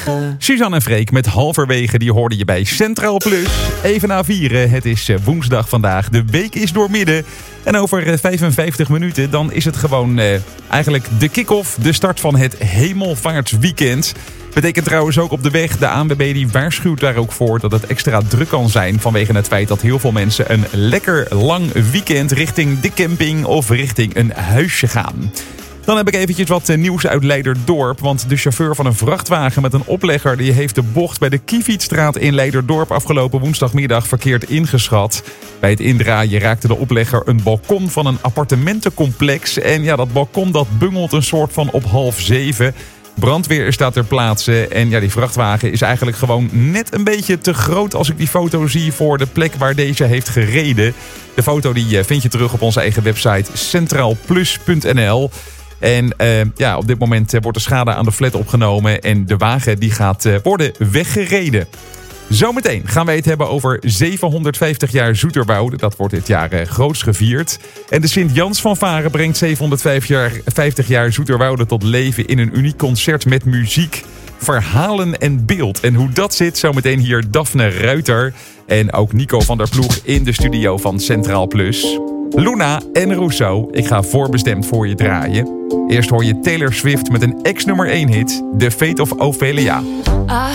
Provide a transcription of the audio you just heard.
halverwege. Suzanne en Freek met halverwege, die hoorde je bij Centraal Plus. Even na 4, het is woensdag vandaag. De week is doormidden. En over 55 minuten dan is het gewoon eigenlijk de kick-off. De start van het hemelvaartsweekend. Betekent trouwens ook op de weg. De ANWB die waarschuwt daar ook voor dat het extra druk kan zijn. Vanwege het feit dat heel veel mensen een lekker lang weekend richting de camping of richting een huisje gaan. Dan heb ik eventjes wat nieuws uit Leiderdorp. Want de chauffeur van een vrachtwagen met een oplegger die heeft de bocht bij de Kievietstraat in Leiderdorp afgelopen woensdagmiddag verkeerd ingeschat. Bij het indraaien raakte de oplegger een balkon van een appartementencomplex. En ja, dat balkon dat bungelt een soort van op 6:30. Brandweer staat ter plaatse en ja, die vrachtwagen is eigenlijk gewoon net een beetje te groot als ik die foto zie voor de plek waar deze heeft gereden. De foto die vind je terug op onze eigen website centraalplus.nl. En op dit moment wordt de schade aan de flat opgenomen en de wagen die gaat worden weggereden. Zometeen gaan wij het hebben over 750 jaar Zoeterwoude. Dat wordt dit jaar groots gevierd. En de Sint-Jans fanfare brengt 750 jaar Zoeterwoude tot leven in een uniek concert met muziek, verhalen en beeld. En hoe dat zit, zometeen hier Daphne Ruiter en ook Nico van der Ploeg in de studio van Centraal Plus. Luna en Rousseau, ik ga voorbestemd voor je draaien. Eerst hoor je Taylor Swift met een ex-nummer 1 hit, The Fate of Ophelia.